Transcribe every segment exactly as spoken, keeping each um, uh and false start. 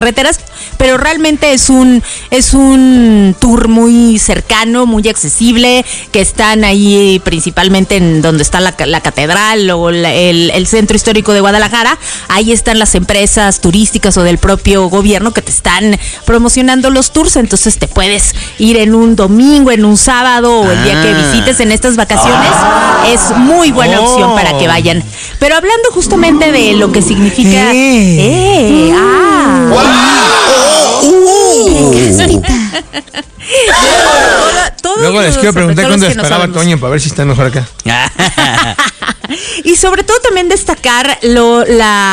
carreteras, pero realmente es un es un tour muy cercano, muy accesible, que están ahí principalmente en donde está la, la catedral o la, el, el centro histórico de Guadalajara. Ahí están las empresas turísticas o del propio gobierno que te están promocionando los tours, entonces te puedes ir en un domingo, en un sábado o el día que visites en estas vacaciones. Ah. Es muy buena oh. opción para que vayan. Pero hablando justamente de lo que significa eh, eh ah wow. Uh, uh, uh. todo, Luego les quiero preguntar cuándo esperaba Toño para ver si está mejor acá. Y sobre todo también destacar lo,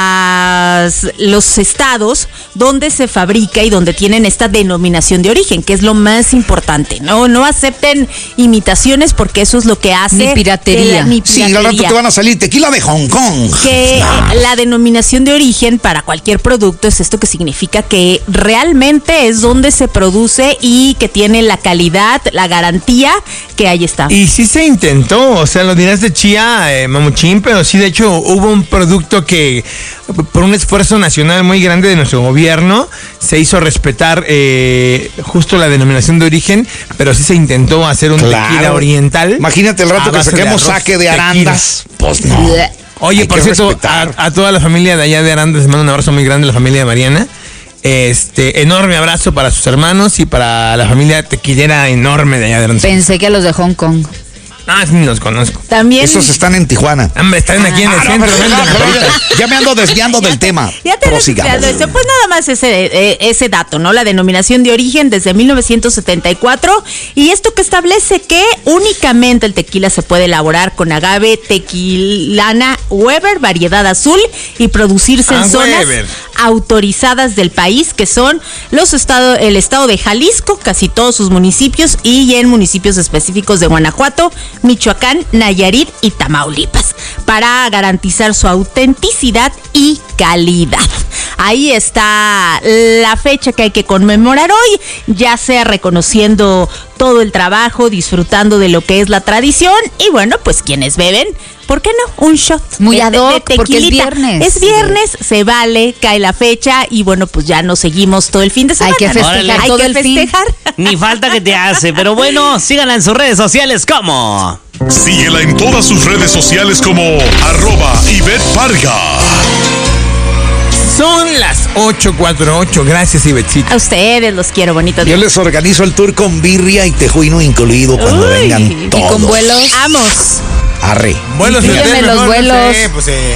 las, los estados donde se fabrica y donde tienen esta denominación de origen, que es lo más importante. No, no acepten imitaciones porque eso es lo que hace ni piratería. La, ni piratería. Sí, al rato te van a salir tequila de Hong Kong. Que nah. la denominación de origen para cualquier producto es esto que significa que realmente es donde se produce y que tiene la calidad, la garantía que ahí está. Y sí se intentó, o sea, lo dirás de chía, eh, mamuchín, pero sí, de hecho, hubo un producto que, por un esfuerzo nacional muy grande de nuestro gobierno, se hizo respetar eh, justo la denominación de origen, pero sí se intentó hacer un claro. tequila oriental. Imagínate el rato que saquemos saque de arandas. Pues no. Oye, por cierto, a, a toda la familia de allá de Arandas les mando un abrazo muy grande, la familia de Mariana. Este, enorme abrazo para sus hermanos y para la familia tequilera enorme de allá de Arandas. Pensé que a los de Hong Kong. Ah, sí, los conozco. También. Esos están en Tijuana. Hombre, están aquí en el ah, centro. No, pero, pero, pero, ya me ando desviando del tema. Ya te desviando esto. Pues nada más ese, eh, ese dato, ¿no? La denominación de origen desde mil novecientos setenta y cuatro. Y esto que establece que únicamente el tequila se puede elaborar con agave tequilana Weber, variedad azul, y producirse en ah, zonas Weber. autorizadas del país, que son los estados, el estado de Jalisco, casi todos sus municipios, y en municipios específicos de Guanajuato, Michoacán, Nayarit y Tamaulipas, para garantizar su autenticidad y calidad. Ahí está la fecha que hay que conmemorar hoy, ya sea reconociendo todo el trabajo, disfrutando de lo que es la tradición y bueno, pues quienes beben, ¿por qué no? Un shot. Muy ad hoc, porque es viernes. Es viernes, se vale, cae la fecha y bueno, pues ya nos seguimos todo el fin de semana. Hay que festejar ¿no? todo Hay que el festejar. Fin. Ni falta que te hace, pero bueno, síganla en sus redes sociales como... Síguela en todas sus redes sociales como arroba Ivette Parga. Son las ocho cuarenta y ocho. Gracias, Ivetcita. A ustedes los quiero, bonito día. Yo les organizo el tour con birria y tejuino incluido cuando Uy, vengan todos. Y con vuelos. Vamos. Arre. Vuelos de hotel, los mejor, vuelos. No sé, pues, eh.